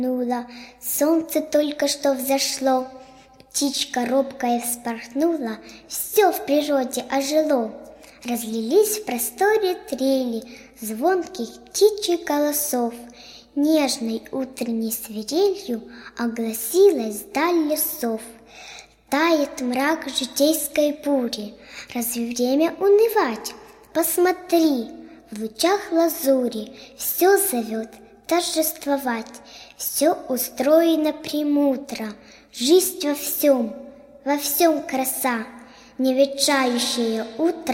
Солнце только что взошло, птичка робкая вспорхнула, все в природе ожило. Разлились в просторе трели звонких птичьих голосов, нежной утренней свирелью огласилась даль лесов. Тает мрак житейской бури, разве время унывать? Посмотри, в лучах лазури все зовет торжествовать, все устроено премудро, жизнь во всем краса, не ветшающее утро.